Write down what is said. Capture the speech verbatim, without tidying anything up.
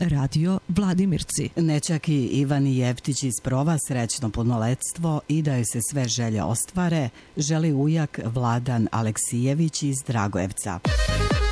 Radio Vladimirci. Nećaki Ivan Jeftić iz Prova srećno punoletstvo i da joj se sve želje ostvare, želi ujak Vladan Aleksijević iz Dragojevca.